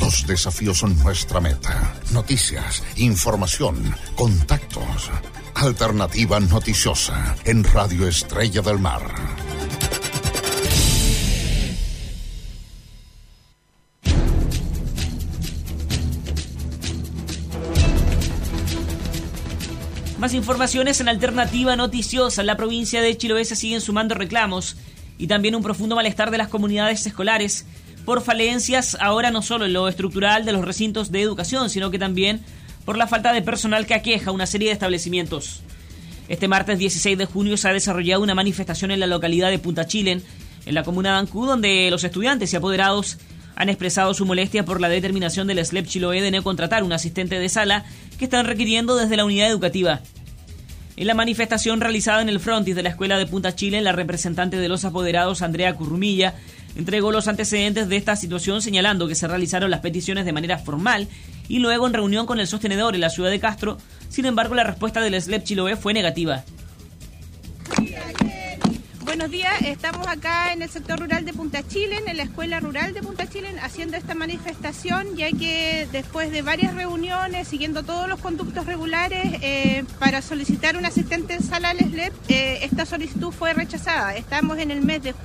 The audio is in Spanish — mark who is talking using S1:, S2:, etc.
S1: Los desafíos son nuestra meta. Noticias, información, contactos. Alternativa Noticiosa en Radio Estrella del Mar.
S2: Más informaciones en Alternativa Noticiosa. En la provincia de Chiloé se siguen sumando reclamos y también un profundo malestar de las comunidades escolares por falencias, ahora no solo en lo estructural de los recintos de educación, sino que también por la falta de personal que aqueja una serie de establecimientos. Este martes 16 de junio se ha desarrollado una manifestación en la localidad de Punta Chilén, en la comuna de Ancud, donde los estudiantes y apoderados han expresado su molestia por la determinación del SLEP Chiloé de no contratar un asistente de sala que están requiriendo desde la unidad educativa. En la manifestación realizada en el frontis de la escuela de Punta Chilén, la representante de los apoderados, Andrea Currumilla, entregó los antecedentes de esta situación, señalando que se realizaron las peticiones de manera formal y luego en reunión con el sostenedor en la ciudad de Castro. Sin embargo, la respuesta del SLEP Chiloé fue negativa.
S3: Buenos días, estamos acá en el sector rural de Punta Chilén, en la escuela rural de Punta Chilén, haciendo esta manifestación, ya que después de varias reuniones, siguiendo todos los conductos regulares, para solicitar un asistente de sala al SLEP, esta solicitud fue rechazada. Estamos en el mes de